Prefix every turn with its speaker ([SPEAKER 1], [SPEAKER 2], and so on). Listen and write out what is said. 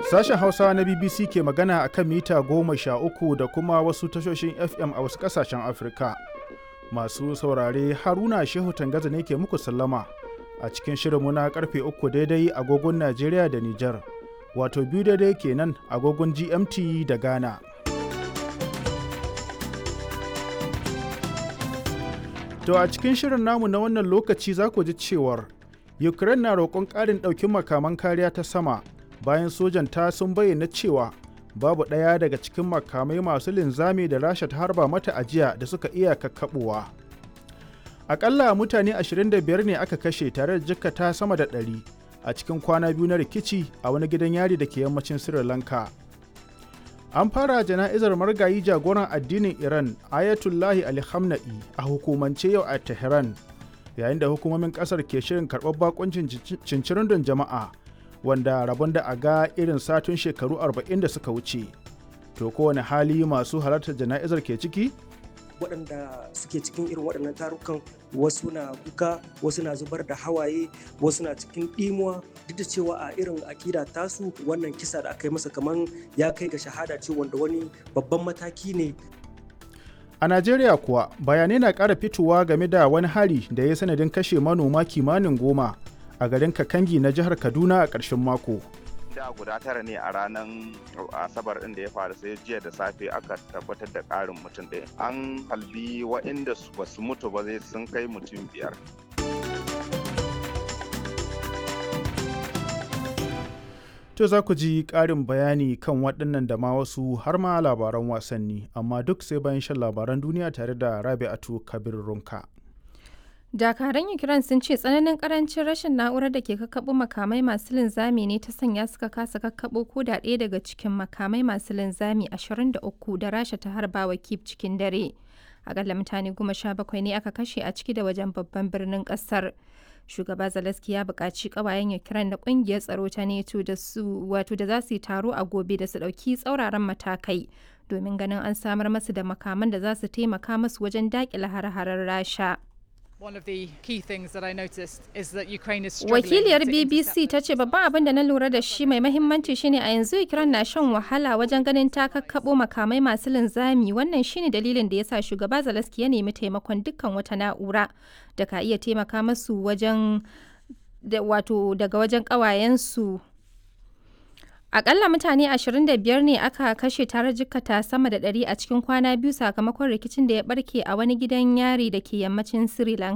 [SPEAKER 1] Sashen Hausa na BBC ke magana a kan mita 13 da kuma wasu tashoshin FM a wasu ƙasashen Afirka. Masu saurare Haruna Shehu Tangaza ne ke muku sallama a cikin shirinmu na karfe 3 daidai agogon Najeriya da Nijar, wato 2 daidai kenan agogon GMT da Ghana. To a cikin shirin namu na wannan lokaci za ku ji cewar Ukraine na roƙon ƙarin ɗaukin makaman kariya ta sama bayan sojan ta sun bayyana cewa babu ɗaya daga cikin makamai masu linzami da Rasha ta harba mata ajiya da suka iya kakkaɓowa. Aƙalla mutane 25 ne aka kashe tare da jikkata sama da 100 a cikin kwana biyu na rikici a wani gidan yari da ke yammacin Sri Lanka. An fara jana'izar margayi jagoran addinin Iran Ayatollahi Ali Khamenei a hukumance yau a Tehran, yayin da hukumomin ƙasar ke shirin karɓar bakuncin cincirindon jama'a wanda rabon da a ga irin satun shekaru 40 da suka wuce. To kowane hali masu halartar jana'izar ke ciki?
[SPEAKER 2] Waɗanda suke cikin irin waɗannan tarukan wasu na kuka, wasu na zubar da hawaye, wasu na cikin ɗimuwa, duk da cewa a irin akida tasu wannan kisa da aka yi masa kaman ya kai ga shahada ce wanda wani babban mataki ne.
[SPEAKER 1] A Najeriya kuwa bayanai na ƙara fitowa game da wani hari da ya sanadin kashe manoma kimanin 10 a garin Kakangi na jihar Kaduna a ƙarshen mako.
[SPEAKER 3] Da guda 9 ne a ranar Asabar ɗin da ya faru, sai jiya da safe aka tabbatar da ƙarin mutum ɗaya. An halbi waɗanda ba su mutu ba zai sun kai mutum 5.
[SPEAKER 1] To za ku ji ƙarin bayani kan waɗannan da ma wasu har ma labaran wasanni, amma duk sai bayan shan labaran duniya tare da Rabi'atu Kabir Runka.
[SPEAKER 4] Dakaran Ukraine sun ce tsananin karancin rashin na'urar da ke kakkaɓo makamai masu linzami ne ta sanya suka kasa kakkaɓo ko da ɗaya daga cikin makamai masu linzami 23 da Rasha ta harba wa Kyiv cikin dare. Akalla mutane 17 ne aka kashe a ciki da wajen babban birnin ƙasar. Shugaba Zelensky ya buƙaci ƙawayen Ukraine da ƙungiyar tsaro ta NATO da za su yi taro a gobe da su ɗauki tsauraran matakai domin ganin an samar masu da makaman da za su taimaka masu wajen daƙile hare-haren Rasha. Wakiliyar BBC ta ce babban abin da na lura da shi mai mahimmanci shine a yanzu Ukraine na shan wahala wajen ganin ta kakkaɓo makamai masu linzami. Wannan shine dalilin da ya sa shugaba Zelensky ya nemi taimakon dukkan wata na'ura da ka iya taimaka masu wajen daga wajen ƙawayensu. Akalla mutane 25 ne aka kashe tare jikkata sama da 100 a cikin kwana biyu sakamakon rikicin da ya barke a wani gidan yari da ke yammacin Sri Lanka.